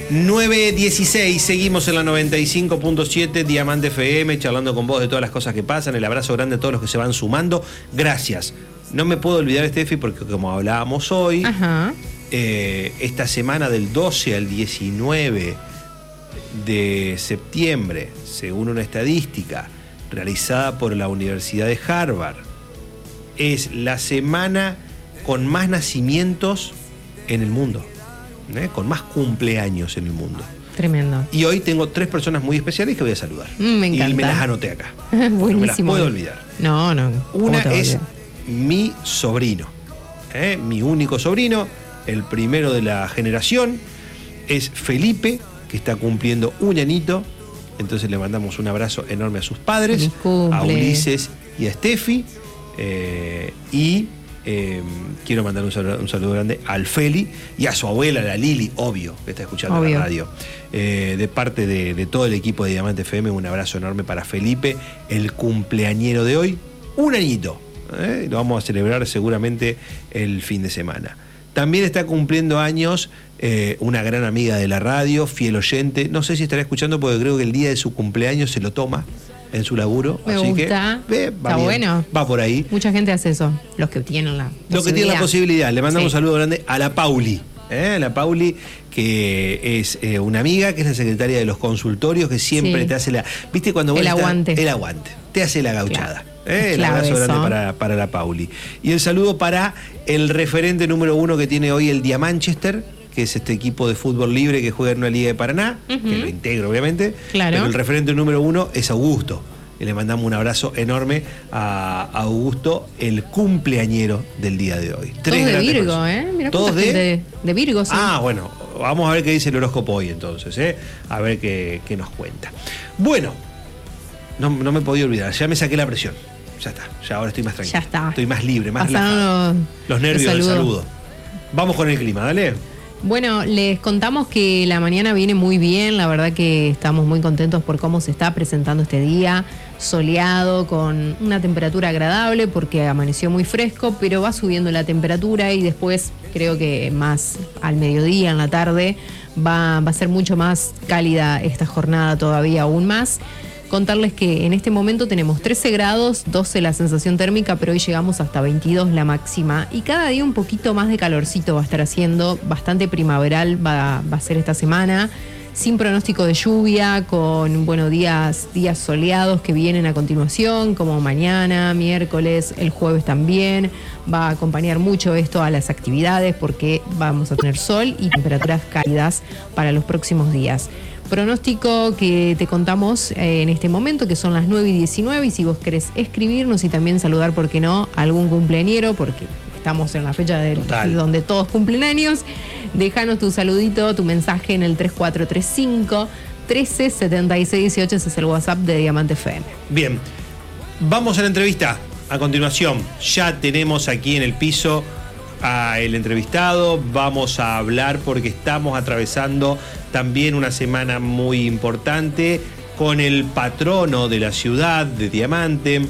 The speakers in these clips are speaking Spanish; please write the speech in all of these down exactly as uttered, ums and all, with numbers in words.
nueve dieciséis, seguimos en la noventa y cinco punto siete Diamante F M, charlando con vos de todas las cosas que pasan. El abrazo grande a todos los que se van sumando. Gracias. No me puedo olvidar, Steffi, porque como hablábamos hoy, eh, esta semana del doce al diecinueve de septiembre, según una estadística realizada por la Universidad de Harvard, es la semana con más nacimientos en el mundo. ¿Eh? Con más cumpleaños en el mundo. Tremendo. Y hoy tengo tres personas muy especiales que voy a saludar. Mm, me encanta. Y me las anoté acá. Buenísimo. No me las puedo olvidar. No, no. Una es mi sobrino. ¿Eh? Mi único sobrino, el primero de la generación, es Felipe, que está cumpliendo un añito. Entonces le mandamos un abrazo enorme a sus padres, a Ulises y a Steffi. Eh, y Eh, quiero mandar un saludo, un saludo grande al Feli y a su abuela, la Lili, obvio, que está escuchando obvio. La radio. Eh, de parte de, de todo el equipo de Diamante F M, un abrazo enorme para Felipe, el cumpleañero de hoy, un añito. Eh, lo vamos a celebrar seguramente el fin de semana. También está cumpliendo años eh, una gran amiga de la radio, fiel oyente. No sé si estará escuchando porque creo que el día de su cumpleaños se lo toma en su laburo. Me así gusta. Que, eh, va Está bien, bueno. Va por ahí. Mucha gente hace eso. Los que tienen la posibilidad. Los que tienen la posibilidad. Le mandamos sí. un saludo grande a la Pauli. ¿eh? La Pauli, que es eh, una amiga, que es la secretaria de los consultorios, que siempre sí. te hace la... ¿Viste cuando vos El estás, aguante. El aguante. Te hace la gauchada. Claro. ¿eh? El abrazo grande para, para la Pauli. Y el saludo para el referente número uno que tiene hoy el Diamanchester, que es este equipo de fútbol libre que juega en una liga de Paraná, uh-huh. que lo integro obviamente. Claro. Pero el referente número uno es Augusto. Y le mandamos un abrazo enorme a Augusto, el cumpleañero del día de hoy. Todos de Virgo, personas. ¿eh? Mirá Todos de... de... de Virgo, sí. Ah, bueno, vamos a ver qué dice el horóscopo hoy entonces, ¿eh? A ver qué, qué nos cuenta. Bueno, no, no me podía olvidar, ya me saqué la presión. Ya está, ya ahora estoy más tranquilo. Ya está. Estoy más libre, más Pasaron relajado. Los, los nervios los del saludo. Vamos con el clima, dale. Bueno, les contamos que la mañana viene muy bien, la verdad que estamos muy contentos por cómo se está presentando este día, soleado, con una temperatura agradable porque amaneció muy fresco, pero va subiendo la temperatura y después creo que más al mediodía, en la tarde, va, va a ser mucho más cálida esta jornada todavía aún más. Contarles que en este momento tenemos trece grados, doce la sensación térmica, pero hoy llegamos hasta veintidós la máxima. Y cada día un poquito más de calorcito va a estar haciendo, bastante primaveral va, va a ser esta semana, sin pronóstico de lluvia, con bueno, días, días soleados que vienen a continuación, como mañana, miércoles, el jueves también. Va a acompañar mucho esto a las actividades porque vamos a tener sol y temperaturas cálidas para los próximos días. Pronóstico que te contamos eh, en este momento, que son las nueve y diecinueve, y si vos querés escribirnos y también saludar, ¿por qué no?, a algún cumpleañero, porque estamos en la fecha de, donde todos cumplen años, déjanos tu saludito, tu mensaje en el tres cuatro tres cinco, trece setenta y seis dieciocho, ese es el WhatsApp de Diamante F M. Bien, vamos a la entrevista. A continuación, ya tenemos aquí en el piso a el entrevistado, vamos a hablar porque estamos atravesando también una semana muy importante con el patrono de la ciudad de Diamante.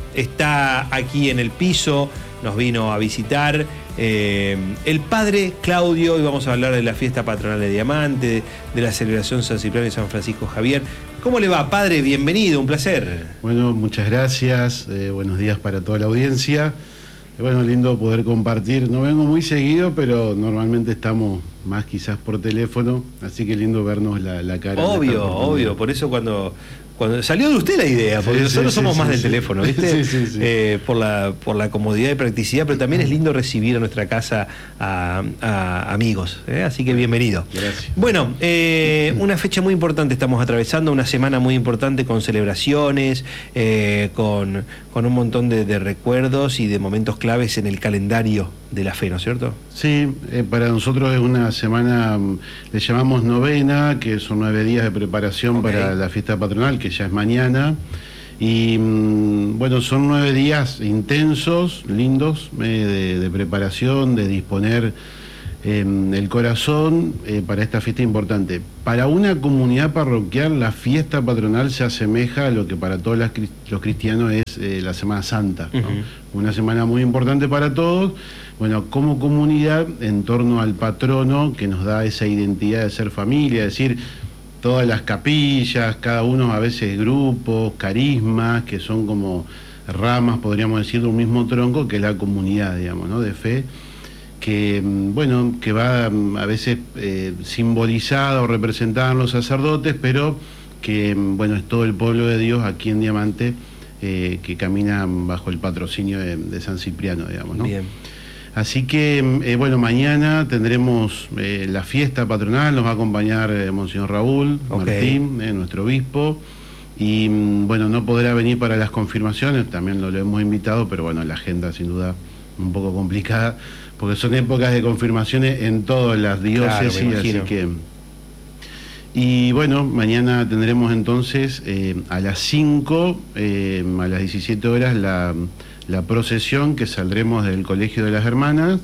Está aquí en el piso, nos vino a visitar eh, el padre Claudio y vamos a hablar de la fiesta patronal de Diamante, de, de la celebración San Cipriano y San Francisco Javier. ¿Cómo le va, padre? Bienvenido, un placer. Bueno, muchas gracias, eh, buenos días para toda la audiencia. Bueno, lindo poder compartir. No vengo muy seguido, pero normalmente estamos más quizás por teléfono, así que lindo vernos la, la cara. Obvio, obvio. Por eso cuando, cuando salió de usted la idea, porque sí, nosotros sí, somos sí, más sí, del sí. teléfono, ¿viste? Sí, sí, sí. Eh, por, la, por la comodidad y practicidad, pero también es lindo recibir a nuestra casa a, a amigos, ¿eh? Así que bienvenido. Gracias. Bueno, eh, una fecha muy importante estamos atravesando, una semana muy importante con celebraciones, eh, con, con un montón de, de recuerdos y de momentos claves en el calendario de la fe, ¿no es cierto? Sí, eh, para nosotros es una semana, le llamamos novena, que son nueve días de preparación okay. para la fiesta patronal, que ya es mañana. Y bueno, son nueve días intensos, lindos, eh, de, de preparación, de disponer eh, el corazón eh, para esta fiesta importante. Para una comunidad parroquial, la fiesta patronal se asemeja a lo que para todos los cristianos es eh, la Semana Santa, ¿no? Uh-huh. Una semana muy importante para todos, bueno, como comunidad en torno al patrono que nos da esa identidad de ser familia, es decir, todas las capillas, cada uno a veces grupos, carismas, que son como ramas, podríamos decir, de un mismo tronco, que es la comunidad, digamos, ¿no?, de fe, que, bueno, que va a veces eh, simbolizada o representada en los sacerdotes, pero que, bueno, es todo el pueblo de Dios aquí en Diamante, eh, que camina bajo el patrocinio de, de San Cipriano, digamos, ¿no? Bien. Así que, eh, bueno, mañana tendremos eh, la fiesta patronal, nos va a acompañar eh, Monseñor Raúl okay. Martín, eh, nuestro obispo, y, bueno, no podrá venir para las confirmaciones, también lo, lo hemos invitado, pero bueno, la agenda sin duda un poco complicada, porque son épocas de confirmaciones en todas las diócesis, claro, así que... Y bueno, mañana tendremos entonces eh, a las cinco, eh, a las diecisiete horas, la, la procesión que saldremos del Colegio de las Hermanas.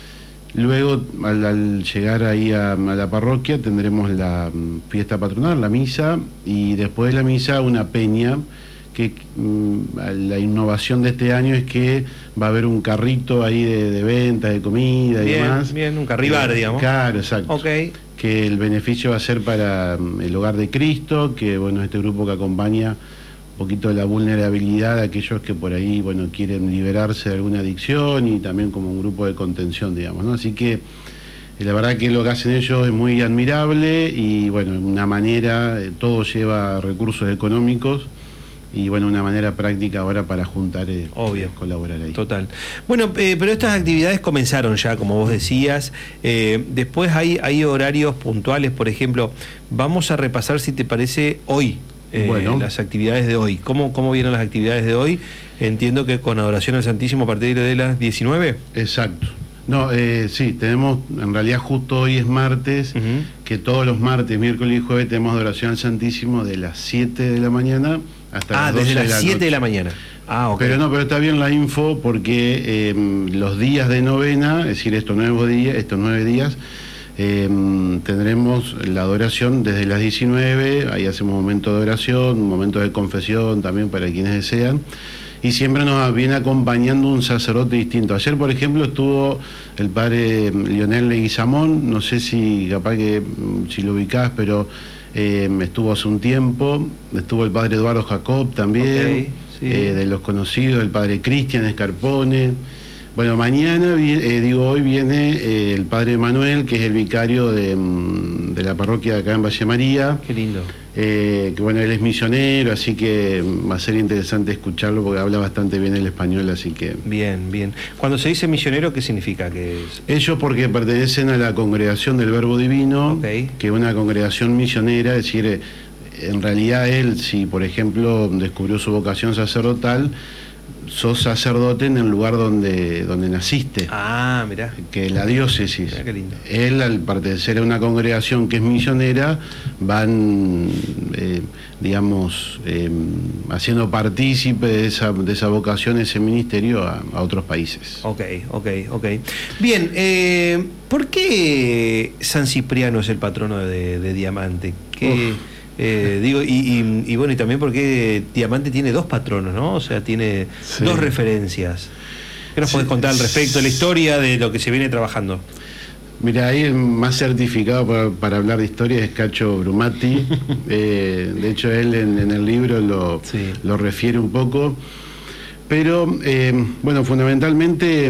Luego, al, al llegar ahí a, a la parroquia, tendremos la fiesta patronal, la misa, y después de la misa una peña, que mm, la innovación de este año es que va a haber un carrito ahí de, de venta, de comida y bien, demás. Bien, un carribar, eh, digamos. Claro, exacto. Okay. Que el beneficio va a ser para el Hogar de Cristo, que, bueno, este grupo que acompaña un poquito la vulnerabilidad de aquellos que por ahí, bueno, quieren liberarse de alguna adicción, y también como un grupo de contención, digamos, ¿no? Así que la verdad que lo que hacen ellos es muy admirable, y bueno, una manera, todo lleva recursos económicos, y bueno, una manera práctica ahora para juntar, eh, obvio, colaborar ahí. Total. Bueno, eh, pero estas actividades comenzaron ya, como vos decías. Eh, después hay, hay horarios puntuales, por ejemplo, vamos a repasar, si te parece, hoy, eh, bueno. las actividades de hoy. ¿Cómo, ¿Cómo vieron las actividades de hoy? Entiendo que con adoración al Santísimo a partir de las diecinueve. Exacto. No, eh, sí, tenemos, en realidad justo hoy es martes, uh-huh. que todos los martes, miércoles y jueves tenemos adoración al Santísimo de las siete de la mañana hasta ah, las doce desde de la las siete noche. de la mañana. Ah, ok. Pero no, pero está bien la info, porque eh, los días de novena, es decir, estos nueve días, estos nueve días, eh, tendremos la adoración desde las diecinueve, ahí hacemos un momento de oración, un momento de confesión también para quienes desean, y siempre nos viene acompañando un sacerdote distinto. Ayer, por ejemplo, estuvo el padre Lionel Leguizamón, no sé si capaz que si lo ubicás, pero eh, estuvo hace un tiempo, estuvo el padre Eduardo Jacob también, okay, sí. eh, de los conocidos, el padre Cristian Escarpone. Bueno, mañana, eh, digo hoy, viene eh, el padre Manuel, que es el vicario de, de la parroquia de acá en Valle María. Qué lindo. Eh, que bueno, él es misionero, así que va a ser interesante escucharlo porque habla bastante bien el español, así que... Bien, bien. Cuando se dice misionero, ¿qué significa? Que es... Ellos porque pertenecen a la congregación del Verbo Divino, okay. que es una congregación misionera, es decir, en realidad él, si por ejemplo descubrió su vocación sacerdotal, sos sacerdote en el lugar donde, donde naciste. Ah, mirá. Que es la diócesis. Mirá qué lindo. Él, al pertenecer a una congregación que es misionera, van, eh, digamos, eh, haciendo partícipe de esa, de esa vocación, ese ministerio a, a otros países. Ok, ok, ok. Bien, eh, ¿por qué San Cipriano es el patrono de, de Diamante? ¿Qué...? Uf. Eh, digo, y, y, y bueno, y también porque Diamante tiene dos patronos, ¿no? O sea, tiene sí. dos referencias. ¿Qué nos sí. podés contar al respecto de la historia de lo que se viene trabajando? Mira, ahí el más certificado para, para hablar de historia es Cacho Brumati. eh, de hecho, él en, en el libro lo, sí. lo refiere un poco. Pero, eh, bueno, fundamentalmente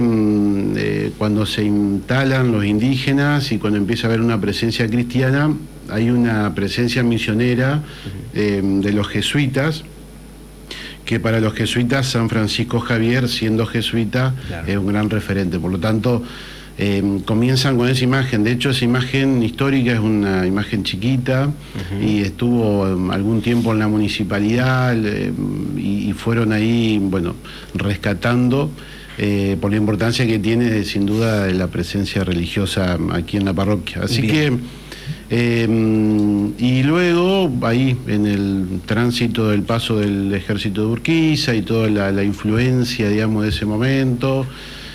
eh, cuando se instalan los indígenas y cuando empieza a haber una presencia cristiana, hay una presencia misionera eh, de los jesuitas, que para los jesuitas San Francisco Javier, siendo jesuita, claro. es un gran referente. Por lo tanto, eh, comienzan con esa imagen. De hecho, esa imagen histórica es una imagen chiquita uh-huh. y estuvo eh, algún tiempo en la municipalidad eh, y, y fueron ahí, bueno, rescatando eh, por la importancia que tiene, sin duda, la presencia religiosa aquí en la parroquia. Así Bien. que... Eh, y luego, ahí en el tránsito del paso del ejército de Urquiza y toda la, la influencia, digamos, de ese momento,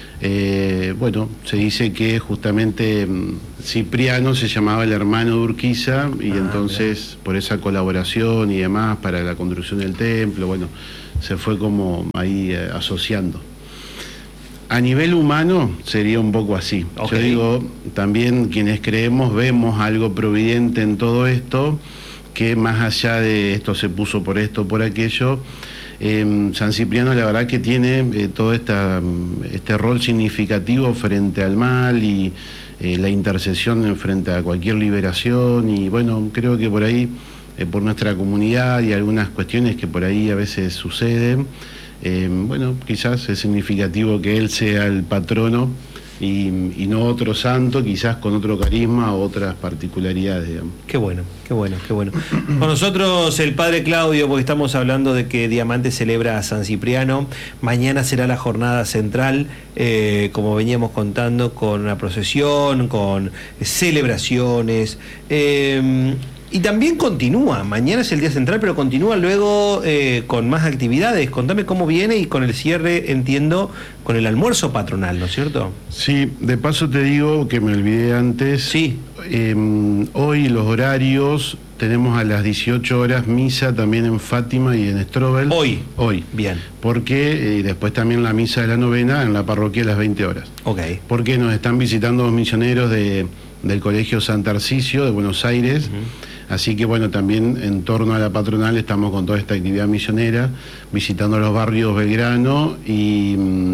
eh, bueno, se dice que justamente Cipriano se llamaba el hermano de Urquiza y ah, entonces, mira. por esa colaboración y demás para la construcción del templo, bueno, se fue como ahí eh, asociando. A nivel humano sería un poco así. Okay. Yo digo, también quienes creemos vemos algo providente en todo esto, que más allá de esto se puso por esto, por aquello, eh, San Cipriano la verdad que tiene eh, todo esta, este rol significativo frente al mal y eh, la intercesión frente a cualquier liberación, y bueno, creo que por ahí, eh, por nuestra comunidad y algunas cuestiones que por ahí a veces suceden, Eh, bueno, quizás es significativo que él sea el patrono y, y no otro santo, quizás con otro carisma o otras particularidades, digamos. Qué bueno, qué bueno, qué bueno. Con nosotros el padre Claudio, porque estamos hablando de que Diamante celebra a San Cipriano. Mañana será la jornada central, eh, como veníamos contando, con una procesión, con celebraciones. Eh, Y también continúa, mañana es el día central, pero continúa luego eh, con más actividades. Contame cómo viene y con el cierre, entiendo, con el almuerzo patronal, ¿no es cierto? Sí, de paso te digo que me olvidé antes. Sí. Eh, hoy los horarios, tenemos a las dieciocho horas misa también en Fátima y en Strobel. Hoy. Hoy. Bien. Porque eh, después también la misa de la novena en la parroquia a las veinte horas. Ok. Porque nos están visitando los misioneros de, del Colegio San Tarcisio de Buenos Aires. Uh-huh. Así que bueno, también en torno a la patronal estamos con toda esta actividad misionera, visitando los barrios Belgrano y...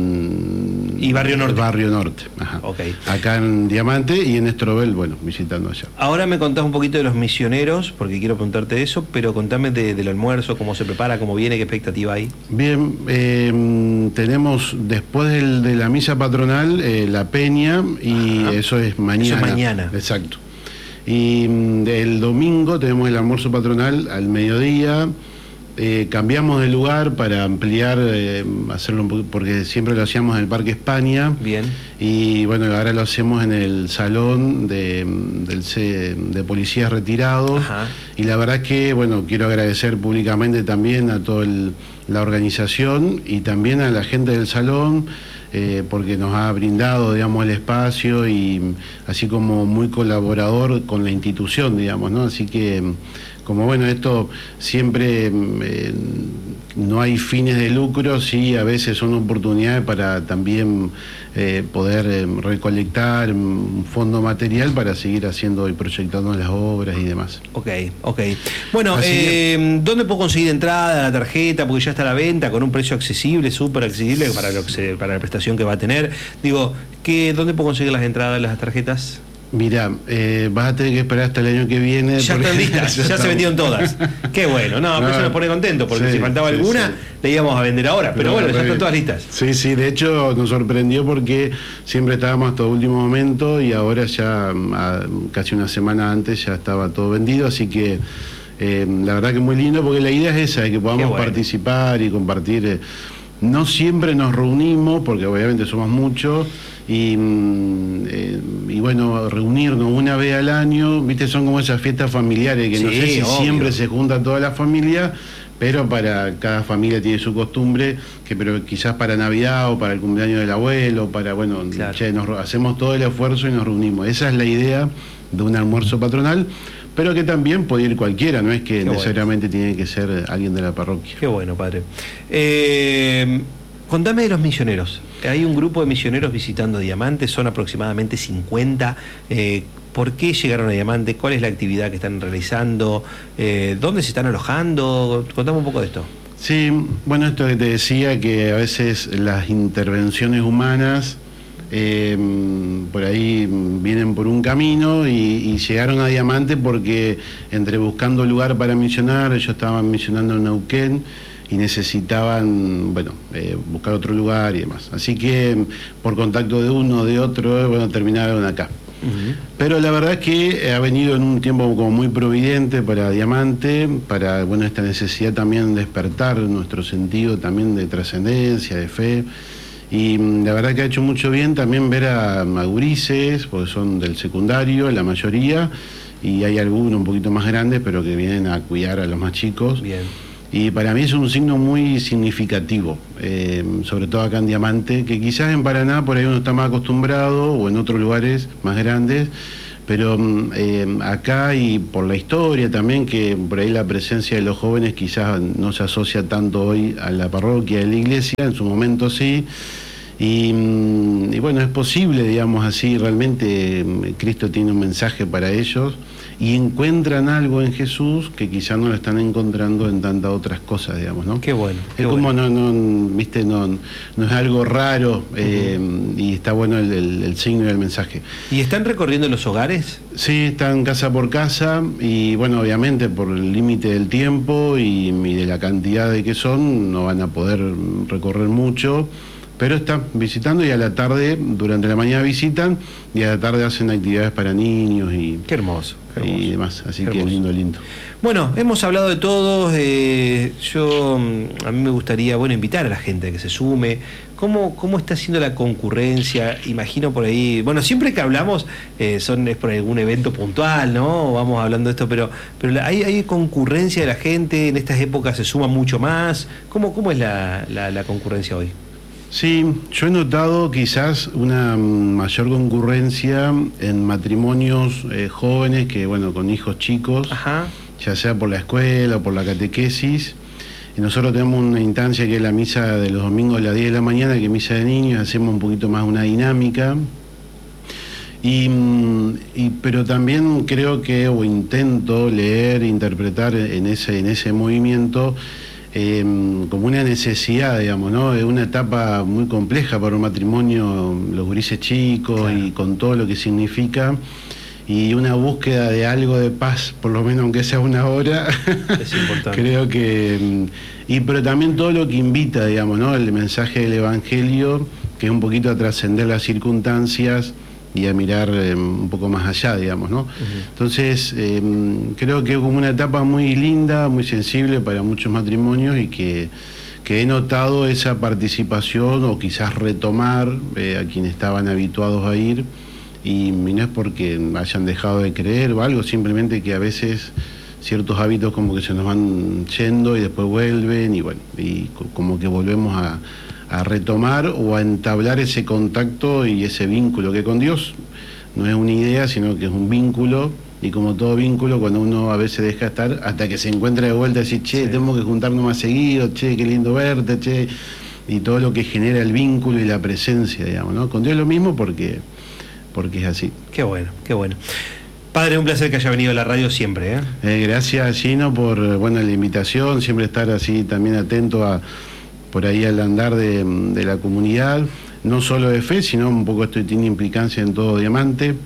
Y Barrio Norte. Barrio Norte, ajá. Okay. Acá en Diamante y en Estrobel, bueno, visitando allá. Ahora me contás un poquito de los misioneros, porque quiero preguntarte de eso, pero contame de, del almuerzo, cómo se prepara, cómo viene, qué expectativa hay. Bien, eh, tenemos después del, de la misa patronal eh, la peña, y ajá, eso es mañana. Eso es mañana. Exacto. Y el domingo tenemos el almuerzo patronal al mediodía. Eh, cambiamos de lugar para ampliar, eh, hacerlo un poco, porque siempre lo hacíamos en el Parque España. Bien. Y bueno, ahora lo hacemos en el salón de, del C, de policías retirados. Ajá. Y la verdad que, bueno, quiero agradecer públicamente también a toda la organización y también a la gente del salón, eh, porque nos ha brindado, digamos, el espacio, y así como muy colaborador con la institución, digamos, ¿no? Así que, como bueno, esto siempre eh, no hay fines de lucro, sí, a veces son oportunidades para también eh, poder eh, recolectar un fondo material para seguir haciendo y proyectando las obras y demás. Ok, ok. Bueno, eh, ¿dónde puedo conseguir entrada, la tarjeta? Porque ya está a la venta con un precio accesible, súper accesible para, lo que se, para la prestación que va a tener. Digo, ¿qué, ¿dónde puedo conseguir las entradas, las tarjetas? Mirá, eh, vas a tener que esperar hasta el año que viene. Ya están listas, ya, ya se vendieron todas. Qué bueno, no, no, eso nos pone contento, porque sí, si faltaba sí, alguna, sí, la íbamos a vender ahora, pero no, bueno, ya están todas listas. Sí, sí, de hecho nos sorprendió porque siempre estábamos hasta el último momento, y ahora ya a, casi una semana antes ya estaba todo vendido, así que eh, la verdad que muy lindo, porque la idea es esa, de que podamos bueno. participar y compartir. Eh, no siempre nos reunimos, porque obviamente somos muchos, y, eh, y bueno, reunirnos una vez al año, viste, son como esas fiestas familiares que sí, no sé si obvio. siempre se junta toda la familia, pero para cada familia tiene su costumbre, que pero quizás para Navidad o para el cumpleaños del abuelo, para, bueno, claro. che, nos, hacemos todo el esfuerzo y nos reunimos. Esa es la idea de un almuerzo patronal, pero que también puede ir cualquiera, no es que Qué necesariamente bueno. tiene que ser alguien de la parroquia. Qué bueno, padre. Eh, contame de los misioneros. Hay un grupo de misioneros visitando Diamante, son aproximadamente cincuenta. Eh, ¿Por qué llegaron a Diamante? ¿Cuál es la actividad que están realizando? Eh, ¿Dónde se están alojando? Contame un poco de esto. Sí, bueno, esto que te decía, que a veces las intervenciones humanas Eh, por ahí vienen por un camino, y, y llegaron a Diamante porque entre buscando lugar para misionar, ellos estaban misionando en Neuquén y necesitaban, bueno, eh, buscar otro lugar y demás. Así que por contacto de uno o de otro, bueno, terminaron acá. Uh-huh. Pero la verdad es que ha venido en un tiempo como muy providente para Diamante, para, bueno, esta necesidad también de despertar nuestro sentido también de trascendencia, de fe. Y la verdad que ha hecho mucho bien también ver a, a gurises, porque son del secundario, la mayoría, y hay algunos un poquito más grandes, pero que vienen a cuidar a los más chicos. Bien. Y para mí es un signo muy significativo, eh, sobre todo acá en Diamante, que quizás en Paraná por ahí uno está más acostumbrado, o en otros lugares más grandes, pero eh, acá, y por la historia también, que por ahí la presencia de los jóvenes quizás no se asocia tanto hoy a la parroquia de la iglesia, en su momento sí, Y, y bueno, es posible, digamos así, realmente Cristo tiene un mensaje para ellos y encuentran algo en Jesús que quizá no lo están encontrando en tantas otras cosas, digamos, ¿no? Qué bueno. Qué es como bueno. no, no, viste, no, no es algo raro, eh, uh-huh. y está bueno el, el, el signo y el mensaje. ¿Y están recorriendo los hogares? Sí, están casa por casa y bueno, obviamente por el límite del tiempo y, y de la cantidad de que son, no van a poder recorrer mucho. Pero están visitando y a la tarde, durante la mañana visitan y a la tarde hacen actividades para niños y... Qué hermoso. Qué hermoso. Y demás, así qué que hermoso. lindo, lindo. Bueno, hemos hablado de todos, eh, yo, a mí me gustaría, bueno, invitar a la gente a que se sume. ¿Cómo, cómo está siendo la concurrencia? Imagino por ahí, bueno, siempre que hablamos eh, son es por algún evento puntual, ¿no? Vamos hablando de esto, pero, pero hay, hay concurrencia de la gente, en estas épocas se suma mucho más. ¿Cómo, cómo es la, la, la concurrencia hoy? Sí, yo he notado quizás una mayor concurrencia en matrimonios eh, jóvenes que, bueno, con hijos chicos, Ajá. ya sea por la escuela o por la catequesis. Y nosotros tenemos una instancia que es la misa de los domingos a las diez de la mañana, que es misa de niños, hacemos un poquito más una dinámica. Y, y, pero también creo que, o intento leer, interpretar en ese, en ese movimiento, Eh, como una necesidad, digamos, ¿no? Es una etapa muy compleja para un matrimonio, los gurises chicos, claro. Y con todo lo que significa, y una búsqueda de algo de paz, por lo menos aunque sea una hora. Es importante. Creo que, y pero también todo lo que invita, digamos, ¿no? El mensaje del Evangelio, que es un poquito a trascender las circunstancias y a mirar eh, un poco más allá, digamos, ¿no? Uh-huh. Entonces, eh, creo que es como una etapa muy linda, muy sensible para muchos matrimonios y que, que he notado esa participación o quizás retomar eh, a quienes estaban habituados a ir, y, y no es porque hayan dejado de creer o algo, simplemente que a veces ciertos hábitos como que se nos van yendo y después vuelven y bueno, y como que volvemos a a retomar o a entablar ese contacto y ese vínculo que con Dios no es una idea, sino que es un vínculo, y como todo vínculo, cuando uno a veces deja estar, hasta que se encuentra de vuelta y dice, che, sí. tenemos que juntarnos más seguido, che, qué lindo verte, che, y todo lo que genera el vínculo y la presencia, digamos, ¿no? Con Dios es lo mismo porque, porque es así. Qué bueno, qué bueno. Padre, un placer que haya venido a la radio siempre, ¿eh? Eh, gracias, Gino, por bueno, la invitación, siempre estar así también atento a por ahí al andar de, de la comunidad, no solo de fe, sino un poco esto tiene implicancia en todo Diamante,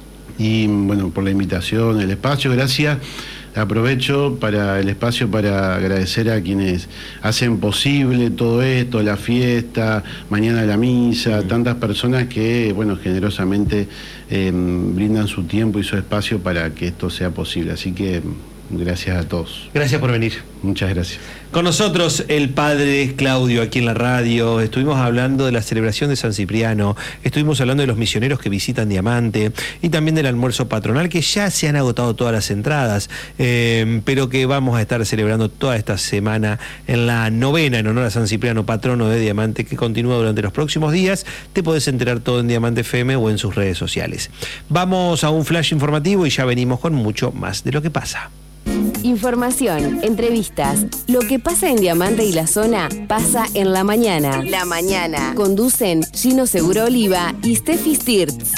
y bueno, por la invitación, el espacio, gracias. Aprovecho para el espacio para agradecer a quienes hacen posible todo esto, la fiesta, mañana la misa, tantas personas que, bueno, generosamente eh, brindan su tiempo y su espacio para que esto sea posible, así que gracias a todos. Gracias por venir. Muchas gracias. Con nosotros el padre Claudio aquí en la radio. Estuvimos hablando de la celebración de San Cipriano, estuvimos hablando de los misioneros que visitan Diamante y también del almuerzo patronal, que ya se han agotado todas las entradas, eh, pero que vamos a estar celebrando toda esta semana en la novena en honor a San Cipriano, patrono de Diamante, que continúa durante los próximos días. Te podés enterar todo en Diamante F M o en sus redes sociales. Vamos a un flash informativo y ya venimos con mucho más de lo que pasa. Información, entrevistas, lo que pasa en Diamante y la zona pasa en la mañana. La mañana. Conducen Gino Seguro Oliva y Steffi Stirtz.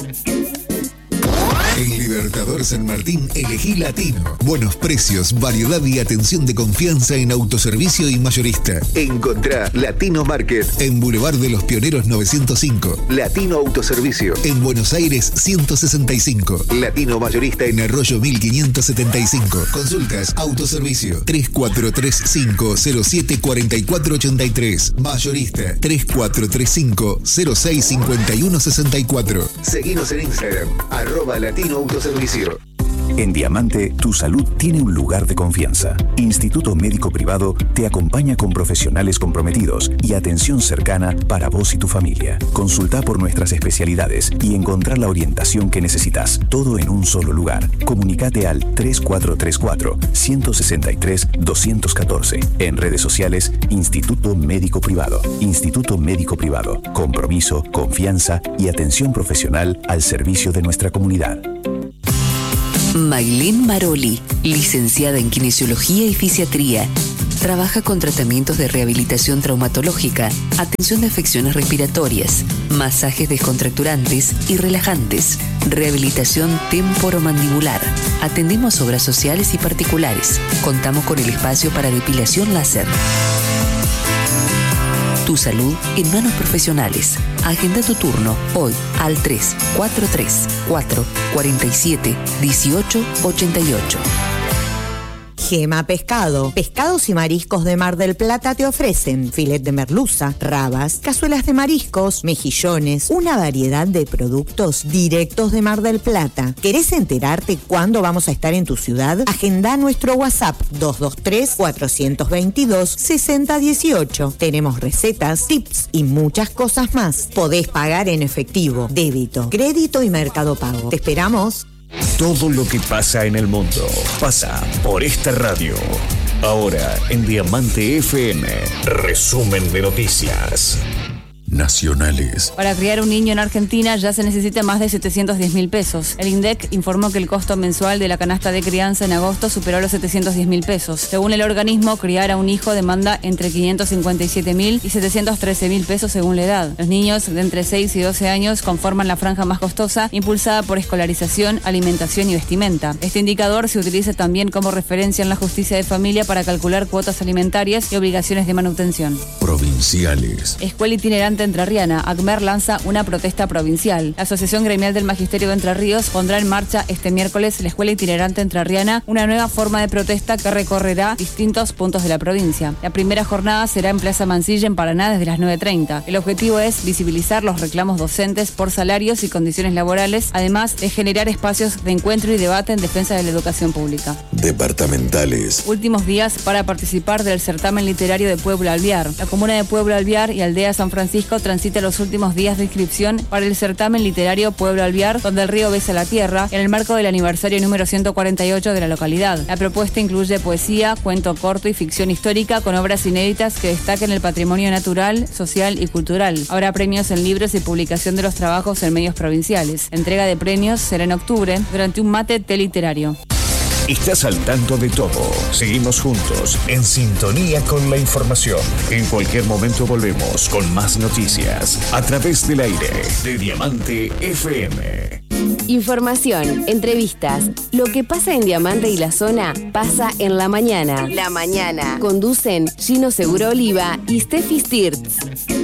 En Libertador San Martín elegí Latino. Buenos precios, variedad y atención de confianza en autoservicio y mayorista. Encontrá Latino Market en Boulevard de los Pioneros novecientos cinco. Latino Autoservicio en Buenos Aires ciento sesenta y cinco. Latino Mayorista en Arroyo mil quinientos setenta y cinco. Consultas Autoservicio tres cuatro tres cinco cero siete cuatro cuatro ocho tres. Mayorista tres cuatro tres cinco cero seis cinco uno seis cuatro. Seguinos en Instagram arroba Latino Autoservicio. En Diamante, tu salud tiene un lugar de confianza. Instituto Médico Privado te acompaña con profesionales comprometidos y atención cercana para vos y tu familia. Consulta por nuestras especialidades y encontrar la orientación que necesitas, todo en un solo lugar. Comunicate al tres cuatro tres cuatro uno seis tres dos uno cuatro. En redes sociales, Instituto Médico Privado. Instituto Médico Privado. Compromiso, confianza y atención profesional al servicio de nuestra comunidad. Maylin Maroli, licenciada en Kinesiología y Fisiatría, Trabaja con tratamientos de rehabilitación traumatológica, atención de afecciones respiratorias, masajes descontracturantes y relajantes, rehabilitación temporomandibular. Atendemos obras sociales y particulares. Contamos con el espacio para depilación láser. Tu salud en manos profesionales. Agenda tu turno hoy al tres cuatro tres cuatro cuatro siete uno ocho ocho ocho. Gema Pescado. Pescados y mariscos de Mar del Plata te ofrecen filet de merluza, rabas, cazuelas de mariscos, mejillones, una variedad de productos directos de Mar del Plata. ¿Querés enterarte cuándo vamos a estar en tu ciudad? Agenda nuestro WhatsApp dos dos tres cuatro dos dos seis cero uno ocho. Tenemos recetas, tips y muchas cosas más. Podés pagar en efectivo, débito, crédito y Mercado Pago. Te esperamos. Todo lo que pasa en el mundo pasa por esta radio. Ahora en Diamante F M, resumen de noticias nacionales. Para criar un niño en Argentina ya se necesita más de setecientos diez mil pesos. El INDEC informó que el costo mensual de la canasta de crianza en agosto superó los setecientos diez mil pesos. Según el organismo, criar a un hijo demanda entre quinientos cincuenta y siete mil y setecientos trece mil pesos según la edad. Los niños de entre seis y doce años conforman la franja más costosa, impulsada por escolarización, alimentación y vestimenta. Este indicador se utiliza también como referencia en la justicia de familia para calcular cuotas alimentarias y obligaciones de manutención. Provinciales. Escuela itinerante entrerriana, ACMER lanza una protesta provincial. La Asociación Gremial del Magisterio de Entre Ríos pondrá en marcha este miércoles la Escuela Itinerante Entrerriana, una nueva forma de protesta que recorrerá distintos puntos de la provincia. La primera jornada será en Plaza Mansilla, en Paraná, desde las nueve treinta. El objetivo es visibilizar los reclamos docentes por salarios y condiciones laborales, además de generar espacios de encuentro y debate en defensa de la educación pública. Departamentales. Últimos días para participar del certamen literario de Pueblo Alvear. La comuna de Pueblo Alvear y Aldea San Francisco transita los últimos días de inscripción para el certamen literario Pueblo Alvear, donde el río besa la tierra, en el marco del aniversario número ciento cuarenta y ocho de la localidad. La propuesta incluye poesía, cuento corto y ficción histórica con obras inéditas que destaquen el patrimonio natural, social y cultural. Habrá premios en libros y publicación de los trabajos en medios provinciales. La entrega de premios será en octubre durante un mate té literario. Estás al tanto de todo. Seguimos juntos, en sintonía con la información. En cualquier momento volvemos con más noticias a través del aire de Diamante F M. Información, entrevistas, lo que pasa en Diamante y la zona pasa en la mañana. La mañana. Conducen Gino Seguro Oliva y Steffi Stirtz.